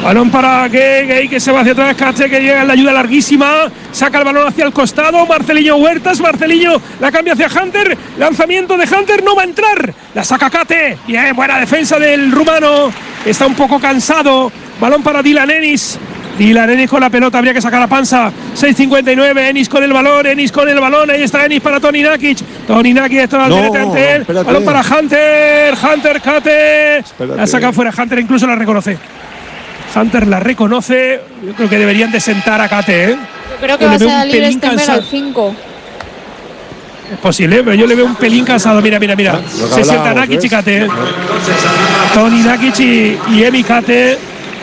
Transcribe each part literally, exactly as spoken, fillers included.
Balón para Gay, Gay que se va hacia atrás, Kate que llega en la ayuda larguísima, saca el balón hacia el costado, Marceliño Huertas, Marceliño la cambia hacia Hunter, lanzamiento de Hunter, no va a entrar, la saca Kate, bien, buena defensa del rumano, está un poco cansado, balón para Dylan Ennis. Dylan Ennis con la pelota, habría que sacar la panza. seis cincuenta y nueve, Ennis con el balón, Ennis con el balón. Ahí está Ennis para Toni Nakic. Toni Nakic está no, ante él. Espérate. Balón para Hunter. Hunter Kate. Espérate. La saca fuera. Hunter incluso la reconoce. Hunter la reconoce. Yo creo que deberían de sentar a Kate, ¿eh? Yo creo que yo va a salir Stenberg al cinco. Es posible, pero yo le veo un pelín cansado. Mira, mira, mira. Se sienta Nakic y Kate. ¿eh? Toni Nakic y, y Emi Kate.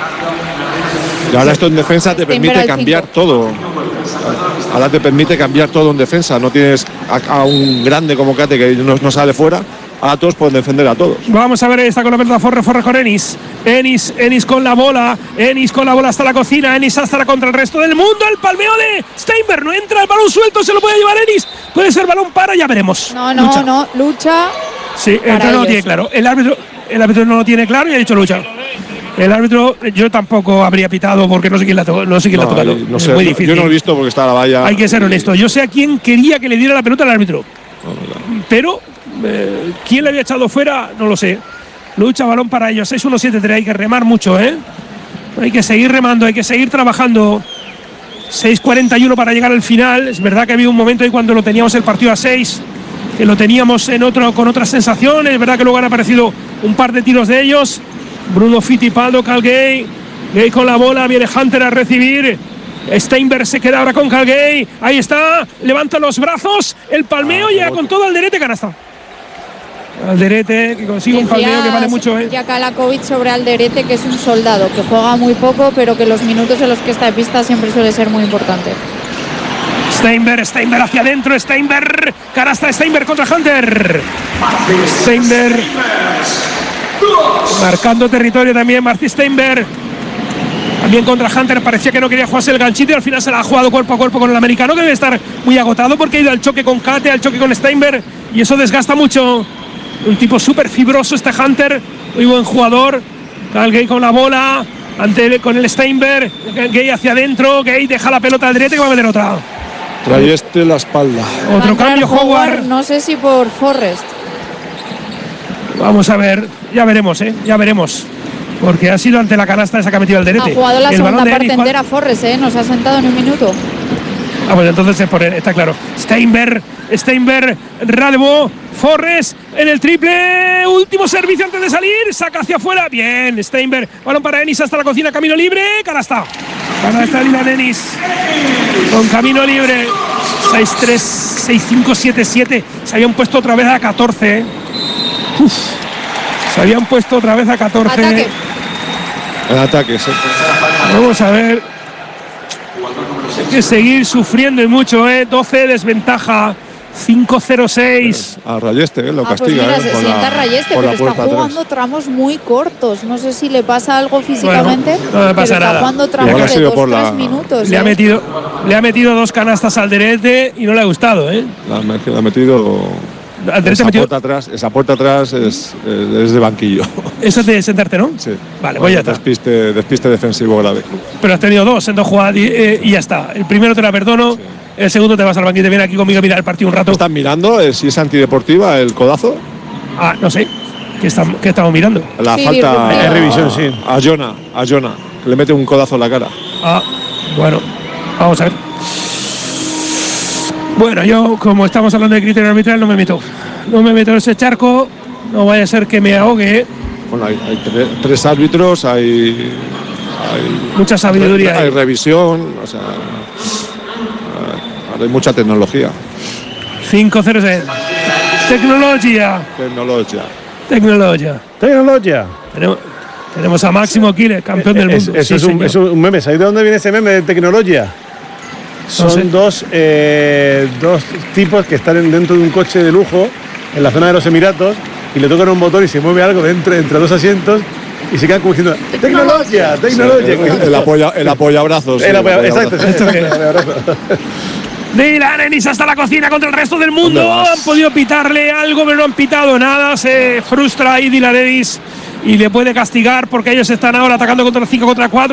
Y ahora esto en defensa te permite cambiar todo. Ahora te permite cambiar todo en defensa. No tienes a, a un grande como Kate que no, no sale fuera. Ahora todos pueden defender a todos. Vamos a ver, está con la pelota Forres, Forres con Ennis. Ennis, Ennis con la bola. Ennis con la bola hasta la cocina. Ennis hasta contra el resto del mundo. El palmeo de Steinberg. No entra, el balón suelto, se lo puede llevar Ennis. Puede ser balón para, ya veremos. No, no, lucha. no, lucha. Sí, el no lo tiene claro. El árbitro, el árbitro no lo tiene claro y ha dicho lucha. El árbitro, yo tampoco habría pitado porque no sé quién la, to no sé quién no, la ha tocado. No sé, es muy difícil. Yo no lo he visto porque está la valla. Hay que ser honesto. Yo sé a quién quería que le diera la pelota al árbitro. No, no, no. Pero, eh, ¿quién le había echado fuera? No lo sé. Lucha, balón para ellos. seis uno siete tres. Hay que remar mucho, ¿eh? Hay que seguir remando, hay que seguir trabajando. seis cuarenta y uno para llegar al final. Es verdad que había un momento ahí cuando lo teníamos el partido a seis, que lo teníamos en otro, con otras sensaciones. Es verdad que luego han aparecido un par de tiros de ellos. Bruno Fittipaldo, Cal Gay. Gay con la bola, viene Hunter a recibir. Steinberg se queda ahora con Cal Gay. Ahí está, levanta los brazos. El palmeo ah, llega con todo Alderete, canasta. Alderete que consigue un palmeo que vale mucho, ¿eh? Ya Kalakovic sobre Alderete, que es un soldado, que juega muy poco, pero que los minutos en los que está de pista siempre suele ser muy importante. Steinberg, Steinberg hacia adentro, Steinberg. Canasta Steinberg contra Hunter. Steinberg. Marcando territorio también Marty Steinberg. También contra Hunter, parecía que no quería jugarse el ganchito y al final se la ha jugado cuerpo a cuerpo con el americano, que debe estar muy agotado porque ha ido al choque con Kate, al choque con Steinberg y eso desgasta mucho. Un tipo súper fibroso este Hunter, muy buen jugador. Cal Gay con la bola, ante con el Steinberg, Gay hacia adentro, Gay deja la pelota al derecho y va a meter otra. Trae este la espalda. Otro cambio, Howard. Howard. No sé si por Forrest. Vamos a ver, ya veremos, ¿eh? Ya veremos. Porque ha sido ante la canasta esa que ha metido al derete. Ha jugado la segunda parte entera Forrest, ¿eh? No se ha sentado ni un minuto. Ah, bueno, entonces es por él, está claro. Steinberg, Steinberg, Radebo, Forrest en el triple. Último servicio antes de salir. Saca hacia afuera. Bien, Steinberg. Balón para Ennis hasta la cocina. Camino libre. Canasta. Canasta Dylan Ennis. Con camino libre. seis tres, seis cinco, siete siete. Se habían puesto otra vez a catorce. ¿eh? Uf. Se habían puesto otra vez a catorce. Ataque. En ataque, sí. Vamos a ver. Hay que seguir sufriendo y mucho, ¿eh? doce de desventaja. cinco cero seis. A Rayeste, ¿eh? Lo ah, castiga. Pues mira, ¿eh? se sienta Rayeste, pero está jugando atrás. Tramos muy cortos. No sé si le pasa algo físicamente. Bueno, no le pasa pero nada. Está jugando tramos de dos, la... tres minutos. Le, ¿eh? ha metido, le ha metido dos canastas al derete y no le ha gustado, ¿eh? Le ha metido. Esa puerta atrás, esa puerta atrás es, es, es de banquillo. Eso es de sentarte, ¿no? Sí. Vale, voy a despiste, despiste defensivo grave. Pero has tenido dos en dos jugadas y, eh, y ya está. El primero te la perdono, sí. El segundo te vas al banquillo. Te viene aquí conmigo a mirar el partido un rato. ¿Están mirando eh, si es antideportiva el codazo? Ah, no sé. ¿Qué, estamos, qué estamos mirando? La sí, falta. En revisión, sí. A Jonah, a Jonah, que le mete un codazo en la cara. Ah, bueno. Vamos a ver. Bueno, yo, como estamos hablando de criterio arbitral, no me meto. No me meto en ese charco. No vaya a ser que me ahogue. Bueno, hay, hay tres, tres árbitros, hay, hay. Mucha sabiduría. Hay, hay revisión, o sea. Hay mucha tecnología. cinco cero seis. Tecnología. Tecnología. Tecnología. Tecnología. Tenemos, tenemos a Máximo Killer, campeón del mundo. Es, eso sí, es, un, es un meme. ¿Sabéis de dónde viene ese meme de tecnología? Son no sé. dos, eh, dos tipos que están dentro de un coche de lujo en la zona de los Emiratos y le tocan un motor y se mueve algo dentro entre dos asientos y se quedan como diciendo tecnología, tecnología. Sí, el, el, apoya, el apoyabrazos. El apoya, exacto. Dylan Ennis hasta la cocina contra el resto del mundo. Han podido pitarle algo, pero no han pitado nada. Se frustra ahí Dylan Ennis y le puede castigar porque ellos están ahora atacando contra el cinco contra cuatro.